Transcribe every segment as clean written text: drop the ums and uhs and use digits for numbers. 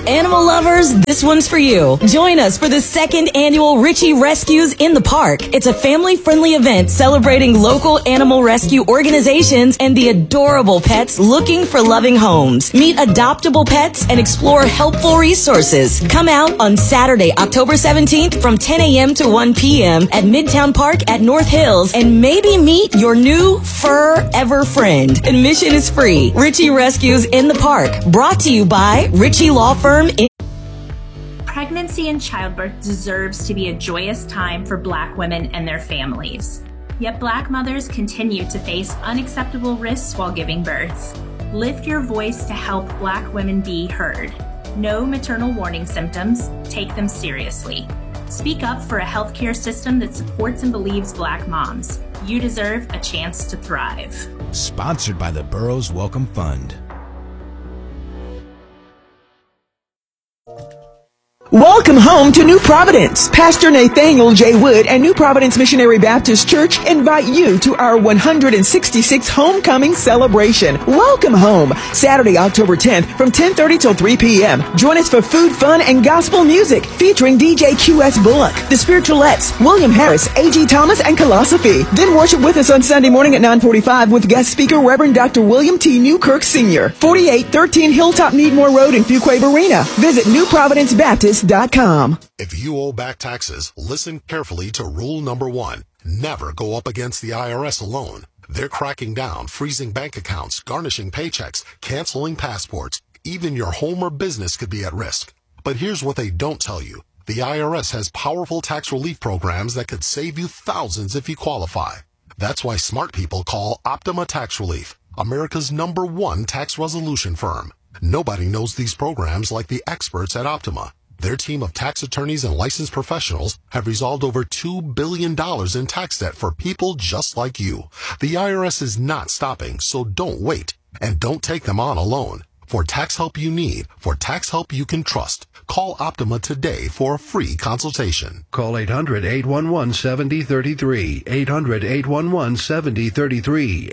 Animal lovers, this one's for you. Join us for the second annual Richie Rescues in the Park. It's a family-friendly event celebrating local animal rescue organizations and the adorable pets looking for loving homes. Meet adoptable pets and explore helpful resources. Come out on Saturday, October 17th from 10 a.m. to 1 p.m. at Midtown Park at North Hills and maybe meet your new fur-ever friend. Admission is free. Richie Rescues in the Park. Brought to you by Richie Law Firm. Pregnancy and childbirth deserves to be a joyous time for Black women and their families. Yet Black mothers continue to face unacceptable risks while giving birth. Lift your voice to help Black women be heard. Know maternal warning symptoms. Take them seriously. Speak up for a healthcare system that supports and believes Black moms. You deserve a chance to thrive. Sponsored by the Burroughs Welcome Fund. Welcome home to New Providence. Pastor Nathaniel J. Wood and New Providence Missionary Baptist Church invite you to our 166th homecoming celebration. Welcome home. Saturday, October 10th from 10:30 till 3 p.m. Join us for food, fun, and gospel music featuring DJ QS Bullock, The Spiritualettes, William Harris, A.G. Thomas, and Philosophy. Then worship with us on Sunday morning at 9:45 with guest speaker Reverend Dr. William T. Newkirk Sr. 4813 Hilltop Needmore Road in Fuquay Arena. Visit newprovidencebaptist.com. If you owe back taxes, listen carefully to rule number 1. Never go up against the IRS alone. They're cracking down, freezing bank accounts, garnishing paychecks, canceling passports. Even your home or business could be at risk. But here's what they don't tell you. The IRS has powerful tax relief programs that could save you thousands if you qualify. That's why smart people call Optima Tax Relief, America's #1 tax resolution firm. Nobody knows these programs like the experts at Optima. Their team of tax attorneys and licensed professionals have resolved over $2 billion in tax debt for people just like you. The IRS is not stopping, so don't wait. And don't take them on alone. For tax help you need, for tax help you can trust, call Optima today for a free consultation. Call 800-811-7033, 800-811-7033,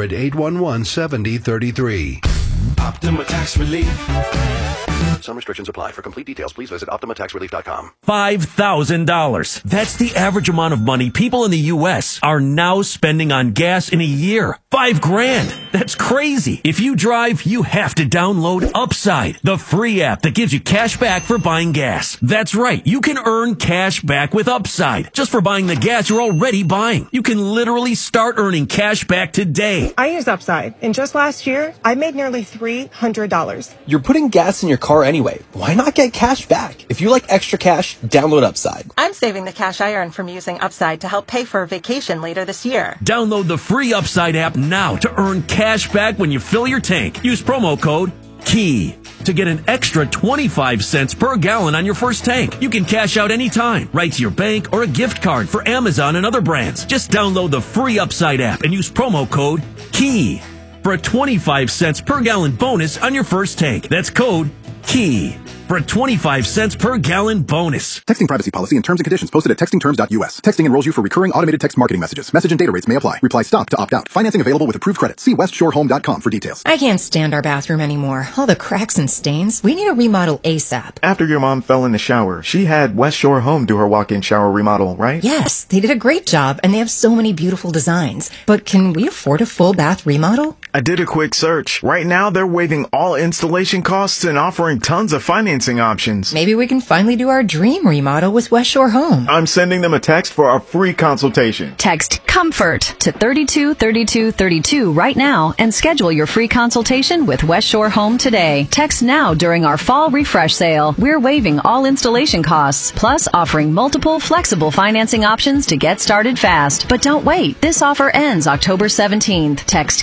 800-811-7033. Optima Tax Relief. Some restrictions apply. For complete details, please visit OptimaTaxRelief.com. $5,000. That's the average amount of money people in the U.S. are now spending on gas in a year. $5,000. That's crazy. If you drive, you have to download Upside, the free app that gives you cash back for buying gas. That's right. You can earn cash back with Upside just for buying the gas you're already buying. You can literally start earning cash back today. I use Upside, and just last year, I made nearly $300. You're putting gas in your car anyway. Why not get cash back? If you like extra cash, download Upside. I'm saving the cash I earn from using Upside to help pay for a vacation later this year. Download the free Upside app now to earn cash back when you fill your tank. Use promo code KEY to get an extra 25 cents per gallon on your first tank. You can cash out anytime, right to your bank or a gift card for Amazon and other brands. Just download the free Upside app and use promo code KEY for a 25 cents per gallon bonus on your first tank. That's code KEY for a 25 cents per gallon bonus. Texting privacy policy and terms and conditions posted at textingterms.us. Texting enrolls you for recurring automated text marketing messages. Message and data rates may apply. Reply stop to opt out. Financing available with approved credit. See westshorehome.com for details. I can't stand our bathroom anymore. All the cracks and stains. We need a remodel ASAP. After your mom fell in the shower, she had West Shore Home do her walk-in shower remodel, right? Yes, they did a great job, and they have so many beautiful designs. But can we afford a full bath remodel? I did a quick search. Right now, they're waiving all installation costs and offering tons of financing options. Maybe we can finally do our dream remodel with West Shore Home. I'm sending them a text for a free consultation. Text COMFORT to 323232 right now and schedule your free consultation with West Shore Home today. Text now during our fall refresh sale. We're waiving all installation costs, plus offering multiple flexible financing options to get started fast. But don't wait. This offer ends October 17th. Text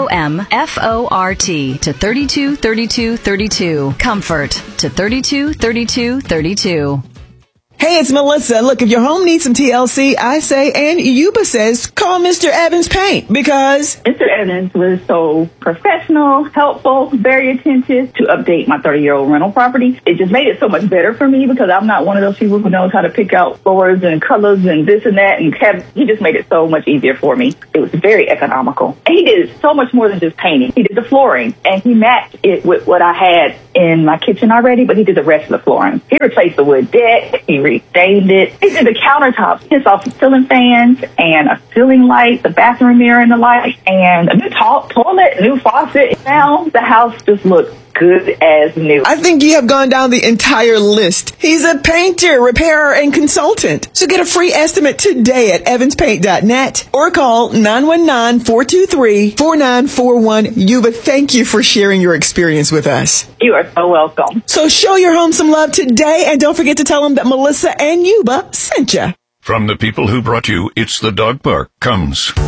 COMFORT to 323232. Comfort to 323232. Hey, it's Melissa. Look, if your home needs some TLC, I say, and Yuba says, call Mr. Evans Paint because Mr. Evans was so professional, helpful, very attentive to update my 30-year-old rental property. It just made it so much better for me because I'm not one of those people who knows how to pick out floors and colors and this and that. And he just made it so much easier for me. It was very economical. And he did so much more than just painting. He did the flooring and he matched it with what I had in my kitchen already, but he did the rest of the flooring. He replaced the wood deck. He restained it. He did the countertops. He installed ceiling fans and a ceiling light, the bathroom mirror and the light, and a new toilet, new faucet. Now the house just looks good as new. I think you have gone down the entire list. He's a painter, repairer, and consultant. So get a free estimate today at evanspaint.net or call 919-423-4941. Yuba, thank you for sharing your experience with us. You are so welcome. So show your home some love today, and don't forget to tell them that Melissa and Yuba sent you. From the people who brought you It's the Dog Park comes